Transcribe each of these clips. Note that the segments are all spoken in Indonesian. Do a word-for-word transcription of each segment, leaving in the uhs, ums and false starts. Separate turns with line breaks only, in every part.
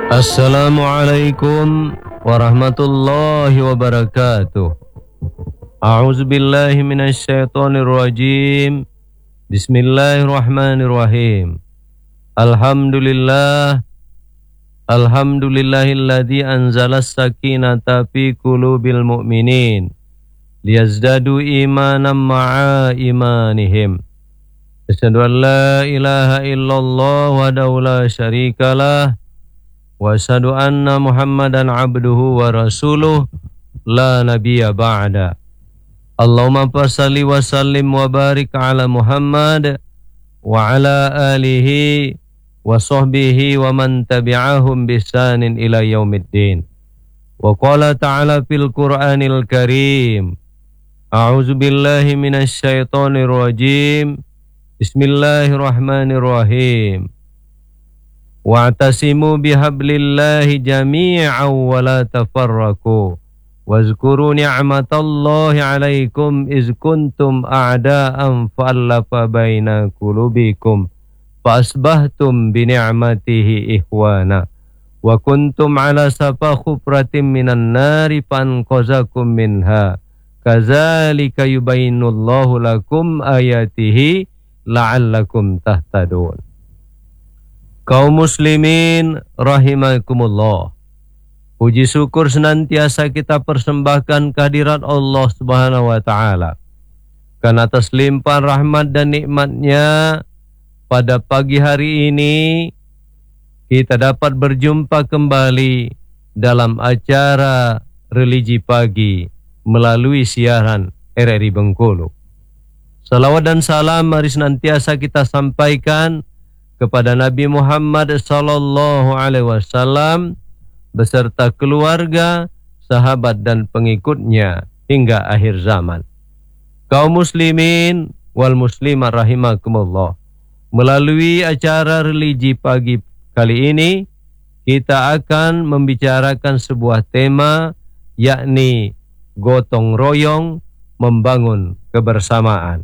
Assalamualaikum warahmatullahi wabarakatuh. A'udzu billahi minasy syaithanir rajim. Bismillahirrahmanirrahim. Alhamdulillah Alhamdulillahilladzi anzalas sakinata fi qulubil mu'minin liyazdadu imanan ma'a imanihim. Asyhadu an la ilaha illallah wahdahu la syarikalah wa asyhadu anna Muhammadan abduhu wa rasuluh la nabiyya ba'da. Allahumma salli wa sallim wa barik ala Muhammad wa ala alihi wa sahbihi wa man tabi'ahum bisanin ila yaumiddin. Wa qala ta'ala fil Qur'anil Karim, a'udzu billahi minasy syaithanir rajim. Bismillahirrahmanirrahim. Wa'tasimu bihablillahi jami'an wa la tafarraqu wazkuru ni'matallahi 'alaikum iz kuntum a'da'an fa'alafa baina qulubikum fa'asbahtum bi ni'matihi ihwana wa kuntum 'ala safa khufratin minan nari fanqazakum minha kadzalika yubayyinullahu lakum ayatihi la'allakum tahtadun. Kaum muslimin rahimakumullah, puji syukur senantiasa kita persembahkan kehadirat Allah Subhanahu wa taala. Karena atas limpahan rahmat dan nikmatnya pada pagi hari ini kita dapat berjumpa kembali dalam acara religi pagi melalui siaran R R I Bengkulu. Salawat dan salam mari senantiasa kita sampaikan kepada Nabi Muhammad sallallahu alaihi wasallam beserta keluarga, sahabat dan pengikutnya hingga akhir zaman. Kaum muslimin wal muslimat rahimakumullah, melalui acara religi pagi kali ini kita akan membicarakan sebuah tema, yakni gotong royong membangun kebersamaan.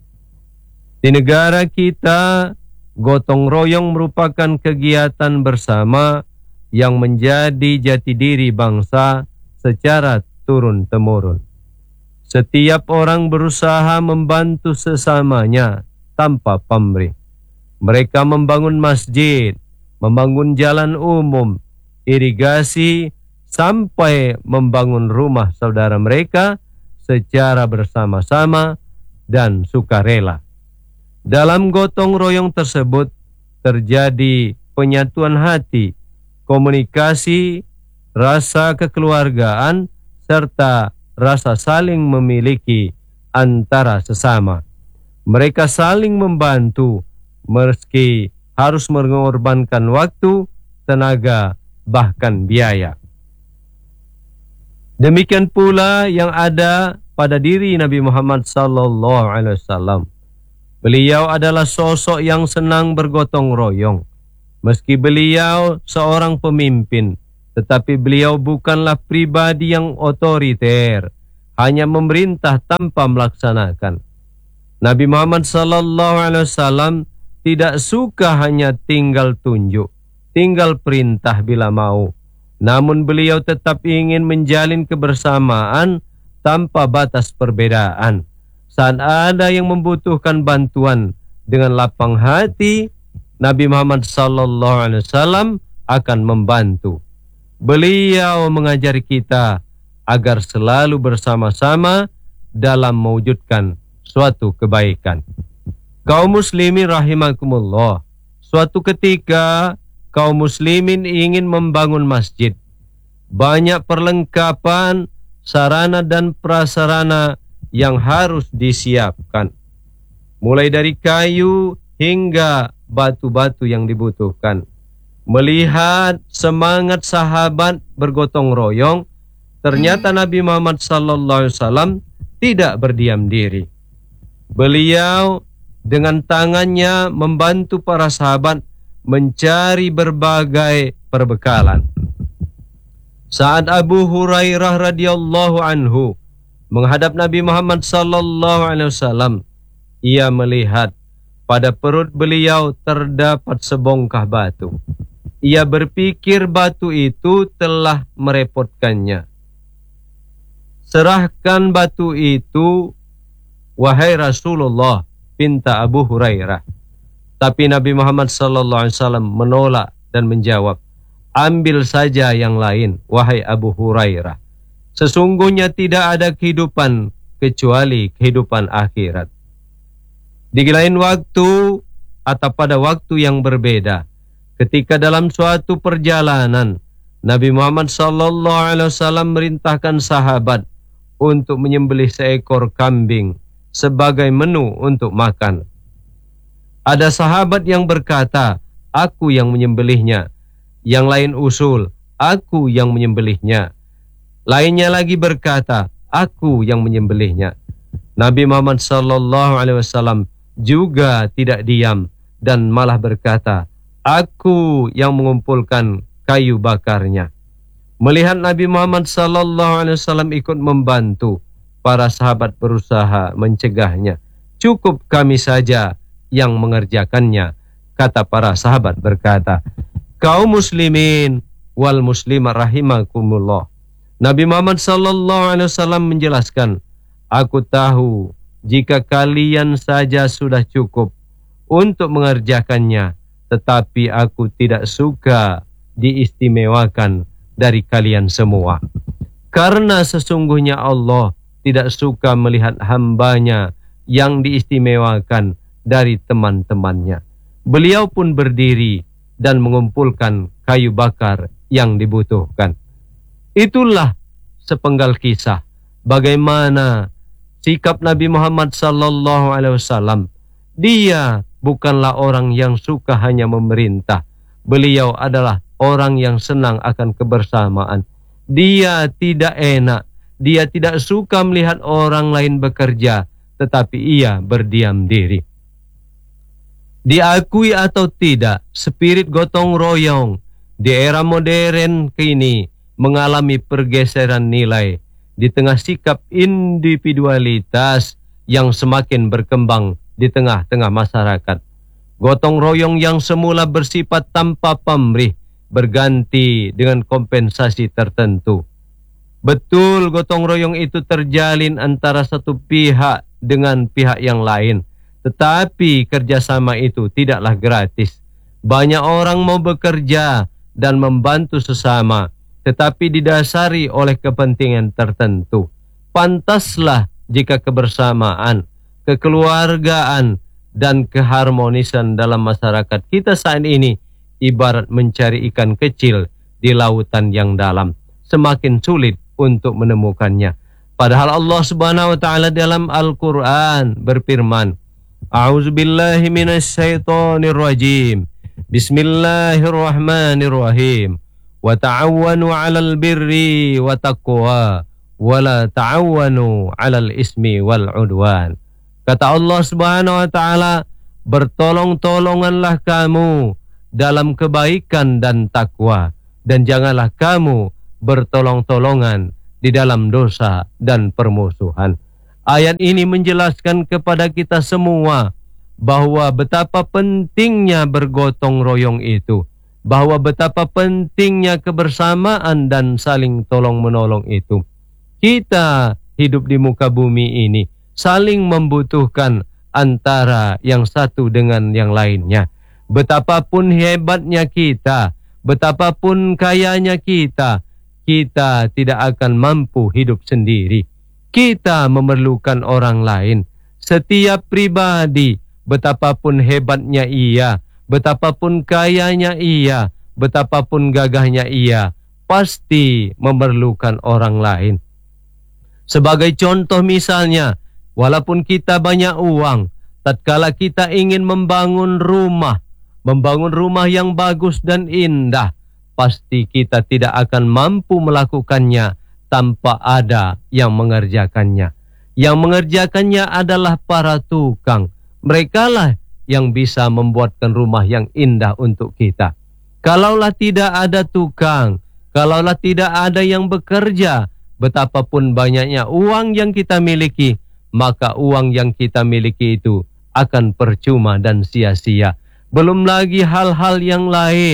Di negara kita, gotong royong merupakan kegiatan bersama yang menjadi jati diri bangsa secara turun-temurun. Setiap orang berusaha membantu sesamanya tanpa pamrih. Mereka membangun masjid, membangun jalan umum, irigasi, sampai membangun rumah saudara mereka secara bersama-sama dan sukarela. Dalam gotong royong tersebut terjadi penyatuan hati, komunikasi, rasa kekeluargaan, serta rasa saling memiliki antara sesama. Mereka saling membantu meski harus mengorbankan waktu, tenaga, bahkan biaya. Demikian pula yang ada pada diri Nabi Muhammad sallallahu alaihi wasallam. Beliau adalah sosok yang senang bergotong royong. Meski beliau seorang pemimpin, tetapi beliau bukanlah pribadi yang otoriter, hanya memerintah tanpa melaksanakan. Nabi Muhammad sallallahu alaihi wasallam tidak suka hanya tinggal tunjuk, tinggal perintah bila mau. Namun beliau tetap ingin menjalin kebersamaan tanpa batas perbedaan. Saat ada yang membutuhkan bantuan dengan lapang hati, Nabi Muhammad sallallahu alaihi wasallam akan membantu. Beliau mengajari kita agar selalu bersama-sama dalam mewujudkan suatu kebaikan. Kaum muslimin rahimakumullah, suatu ketika kaum muslimin ingin membangun masjid. Banyak perlengkapan, sarana dan prasarana yang harus disiapkan, mulai dari kayu hingga batu-batu yang dibutuhkan. Melihat semangat sahabat bergotong royong, ternyata Nabi Muhammad sallallahu alaihi wasallam tidak berdiam diri. Beliau dengan tangannya membantu para sahabat mencari berbagai perbekalan. Saat Abu Hurairah radhiyallahu anhu menghadap Nabi Muhammad sallallahu alaihi wasallam, ia melihat pada perut beliau terdapat sebongkah batu. ia berpikir batu itu telah merepotkannya. Serahkan batu itu, wahai Rasulullah, pinta Abu Hurairah. Tapi Nabi Muhammad sallallahu alaihi wasallam menolak dan menjawab, ambil saja yang lain, wahai Abu Hurairah. Sesungguhnya tidak ada kehidupan kecuali kehidupan akhirat. Di lain waktu atau pada waktu yang berbeda, ketika dalam suatu perjalanan, Nabi Muhammad sallallahu alaihi wasallam merintahkan sahabat untuk menyembelih seekor kambing sebagai menu untuk makan. Ada sahabat yang berkata, aku yang menyembelihnya. Yang lain usul, aku yang menyembelihnya. Lainnya lagi berkata, aku yang menyembelihnya. Nabi Muhammad sallallahu alaihi wasallam juga tidak diam dan malah berkata, aku yang mengumpulkan kayu bakarnya. Melihat Nabi Muhammad sallallahu alaihi wasallam ikut membantu, para sahabat berusaha mencegahnya. Cukup kami saja yang mengerjakannya, kata para sahabat berkata. Kaum muslimin wal muslimat rahimakumullah. Nabi Muhammad sallallahu alaihi wasallam menjelaskan, aku tahu jika kalian saja sudah cukup untuk mengerjakannya, tetapi aku tidak suka diistimewakan dari kalian semua. Karena sesungguhnya Allah tidak suka melihat hambanya yang diistimewakan dari teman-temannya. Beliau pun berdiri dan mengumpulkan kayu bakar yang dibutuhkan. Itulah sepenggal kisah bagaimana sikap Nabi Muhammad sallallahu alaihi wasallam. Dia bukanlah orang yang suka hanya memerintah. Beliau adalah orang yang senang akan kebersamaan. Dia tidak enak, dia tidak suka melihat orang lain bekerja, tetapi ia berdiam diri. Diakui atau tidak, spirit gotong royong di era modern kini mengalami pergeseran nilai di tengah sikap individualitas yang semakin berkembang di tengah-tengah masyarakat. Gotong royong yang semula bersifat tanpa pamrih berganti dengan kompensasi tertentu. Betul, gotong royong itu terjalin antara satu pihak dengan pihak yang lain. Tetapi kerjasama itu tidaklah gratis. Banyak orang mau bekerja dan membantu sesama, tetapi didasari oleh kepentingan tertentu. Pantaslah jika kebersamaan, kekeluargaan, dan keharmonisan dalam masyarakat kita saat ini ibarat mencari ikan kecil di lautan yang dalam. Semakin sulit untuk menemukannya. Padahal Allah Subhanahu wa taala dalam Al-Qur'an berfirman, A'udzu billahi minasy syaithanir rajim. Bismillahirrahmanirrahim. Wa ta'awwanu 'alal birri wa taqwa wa la ta'awwanu 'alal ismi wal 'udwan. Kata Allah Subhanahu wa taala, bertolong-tolonganlah kamu dalam kebaikan dan takwa, dan janganlah kamu bertolong-tolongan di dalam dosa dan permusuhan. Ayat ini menjelaskan kepada kita semua bahwa betapa pentingnya bergotong royong itu, bahwa betapa pentingnya kebersamaan dan saling tolong-menolong itu. Kita hidup di muka bumi ini saling membutuhkan antara yang satu dengan yang lainnya. Betapapun hebatnya kita, betapapun kayanya kita, kita tidak akan mampu hidup sendiri. Kita memerlukan orang lain. Setiap pribadi, betapapun hebatnya ia, betapapun kayanya ia, betapapun gagahnya ia, pasti memerlukan orang lain. Sebagai contoh misalnya, walaupun kita banyak uang, tatkala kita ingin membangun rumah, membangun rumah yang bagus dan indah, pasti kita tidak akan mampu melakukannya tanpa ada yang mengerjakannya. Yang mengerjakannya adalah para tukang. Merekalah yang bisa membuatkan rumah yang indah untuk kita. Kalaulah tidak ada tukang, kalaulah tidak ada yang bekerja, betapapun banyaknya uang yang kita miliki, maka uang yang kita miliki itu akan percuma dan sia-sia. Belum lagi hal-hal yang lain,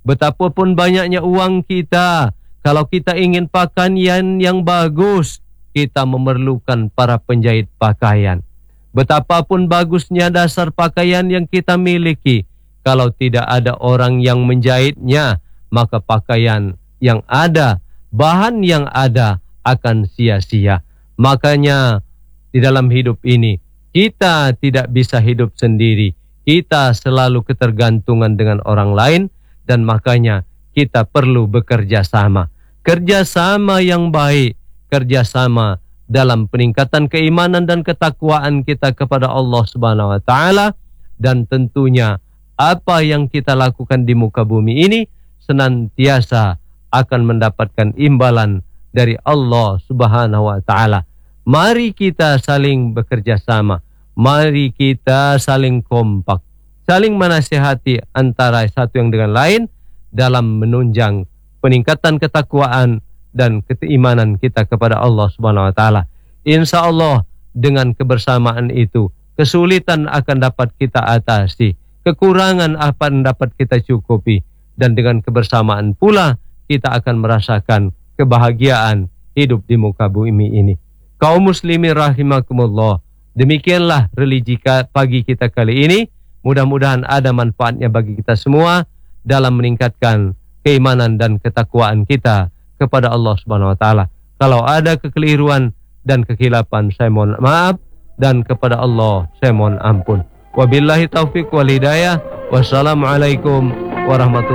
Betapapun banyaknya uang kita, kalau kita ingin pakaian yang bagus, kita memerlukan para penjahit pakaian. Betapapun bagusnya dasar pakaian yang kita miliki, kalau tidak ada orang yang menjahitnya, maka pakaian yang ada, bahan yang ada akan sia-sia. Makanya di dalam hidup ini kita tidak bisa hidup sendiri. Kita selalu ketergantungan dengan orang lain, dan makanya kita perlu bekerja sama. Kerjasama yang baik, kerjasama dalam peningkatan keimanan dan ketakwaan kita kepada Allah Subhanahu wa taala, dan tentunya apa yang kita lakukan di muka bumi ini senantiasa akan mendapatkan imbalan dari Allah Subhanahu wa taala. Mari kita saling bekerja sama. Mari kita saling kompak, saling menasihati antara satu yang dengan lain dalam menunjang peningkatan ketakwaan dan keimanan kita kepada Allah Subhanahu wa taala. Insya Allah dengan kebersamaan itu kesulitan akan dapat kita atasi, kekurangan akan dapat kita cukupi, dan dengan kebersamaan pula kita akan merasakan kebahagiaan hidup di muka bumi ini. Kaum muslimin rahimakumullah, demikianlah religi pagi kita kali ini. Mudah-mudahan ada manfaatnya bagi kita semua dalam meningkatkan keimanan dan ketakwaan kita kepada Allah Subhanahu wa taala. Kalau ada kekeliruan dan kekhilafan, saya mohon maaf, dan kepada Allah saya mohon ampun. Wabillahi taufiq wal hidayah. Wassalamualaikum warahmatullahi